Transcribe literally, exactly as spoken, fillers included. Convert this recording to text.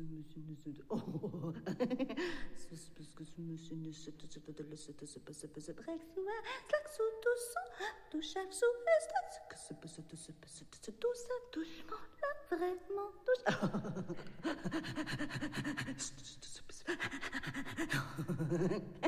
monsieur ne se... Oh. C'est parce que ce monsieur ne se... Brek soa, slak sou doucement, touchard sou est, que se peut se tout se peut se tout ça doucement, là vraiment doucement.